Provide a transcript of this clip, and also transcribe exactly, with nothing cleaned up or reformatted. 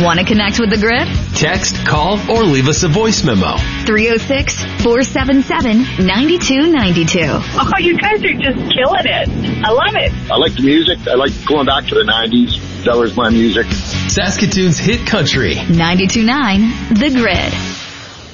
Want to connect with the Grid? Text, call, or leave us a voice memo. three oh six, four seven seven, nine two nine two. Oh, you guys are just killing it. I love it. I like the music. I like going back to the nineties. That was my music. Saskatoon's hit country. ninety-two point nine The Grid.